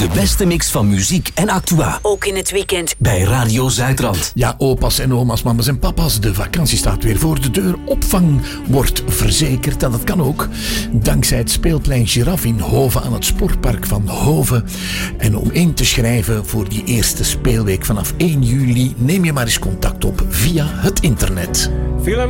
De beste mix van muziek en actua. Ook in het weekend. Bij Radio Zuidrand. Ja, opa's en oma's, mama's en papa's. De vakantie staat weer voor de deur. Opvang wordt verzekerd. En dat kan ook dankzij het speelplein Giraffe in Hoven aan het sportpark van Hoven. En om in te schrijven voor die eerste speelweek vanaf 1 juli... neem je maar eens contact op via het internet.